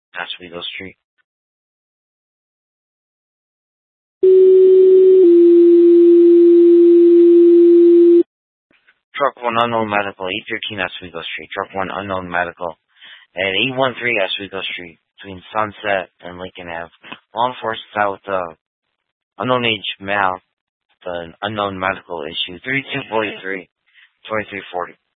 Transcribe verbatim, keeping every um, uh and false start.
Oswego Street. Truck one Unknown Medical, eight thirteen Oswego Street. Truck one Unknown Medical at eight one three Oswego Street between Sunset and Lincoln Ave. Law enforcement out with the unknown age male, the unknown medical issue, thirty-two forty-three, twenty-three forty.